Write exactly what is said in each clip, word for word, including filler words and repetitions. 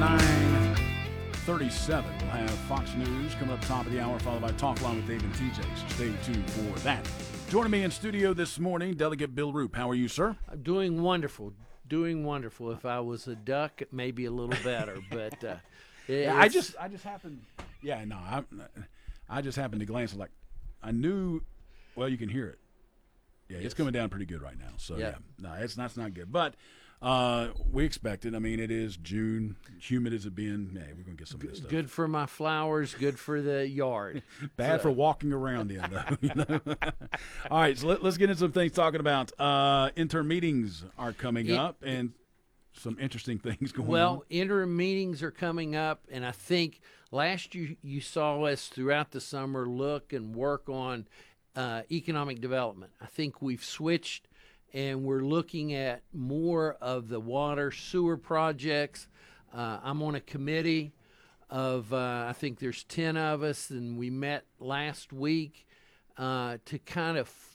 nine thirty-seven. We'll have Fox News coming up top of the hour, followed by Talk Line with Dave and T J. So stay tuned for that. Joining me in studio this morning, Delegate Bill Roop. How are you, sir? I'm doing wonderful. Doing wonderful. If I was a duck, maybe a little better. But uh, it, yeah, I just, I just happened. Yeah, no, I, I just happened to glance. Like, I knew. Well, you can hear it. Yeah, yes. It's coming down pretty good right now. So yeah, yeah no, it's that's not good. But uh, we expect it. I mean, it is June, humid as it being. Hey, we're gonna get some of this stuff. Good for my flowers. Good for the yard. Bad so. for walking around in, though. You know? All right, so let, let's get into some things. Talking about uh, interim meetings are coming it, up, and some interesting things going well, on. Well, interim meetings are coming up, and I think last year you saw us throughout the summer look and work on uh, economic development. I think we've switched, and we're looking at more of the water sewer projects. Uh, I'm on a committee of, uh, I think there's ten of us, and we met last week uh, to kind of f-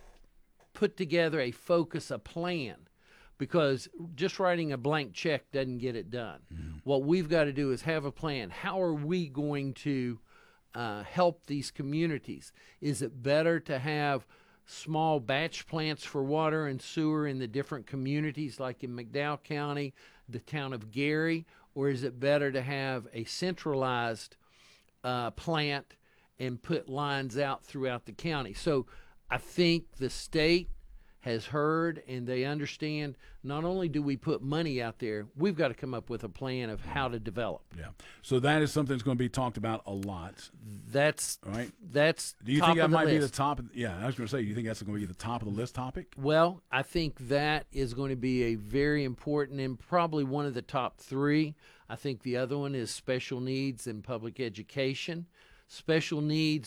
put together a focus, a plan. Because just writing a blank check doesn't get it done. Mm. What we've got to do is have a plan. How are we going to uh, help these communities? Is it better to have small batch plants for water and sewer in the different communities, like in McDowell County, the town of Gary, or is it better to have a centralized uh, plant and put lines out throughout the county? So I think the state has heard and they understand not only do we put money out there, we've got to come up with a plan of how to develop. Yeah. So that is something that's going to be talked about a lot. That's right. That's Do you top think that of the might list. be the top? Of, yeah, I was going to say, do you think that's going to be the top of the list topic? Well, I think that is going to be a very important and probably one of the top three. I think the other one is special needs and public education. Special needs